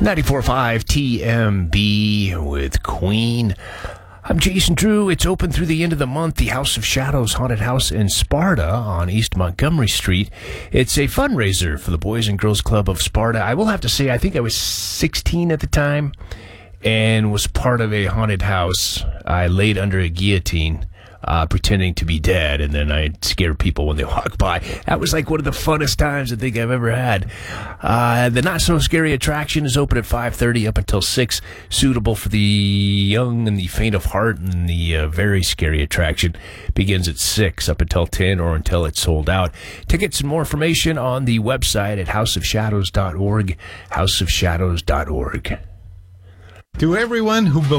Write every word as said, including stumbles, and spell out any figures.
ninety-four point five T M B with Queen. I'm Jason Drew. It's open through the end of the month. The House of Shadows Haunted House in Sparta on East Montgomery Street. It's a fundraiser for the Boys and Girls Club of Sparta. I will have to say, I think I was sixteen at the time and was part of a haunted house. I laid under a guillotine, uh, pretending to be dead, and then I scared people when they walk by. That was like one of the funnest times I think I've ever had. Uh, the not-so-scary attraction is open at five thirty up until six, suitable for the young and the faint of heart, and the uh, very scary attraction begins at six up until ten or until it's sold out. Tickets and more information on the website at house of shadows dot org, house of shadows dot org. To everyone who